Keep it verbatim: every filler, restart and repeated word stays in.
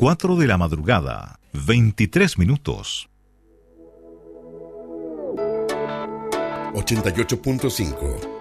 cuatro de la madrugada, veintitrés minutos. ochenta y ocho punto cinco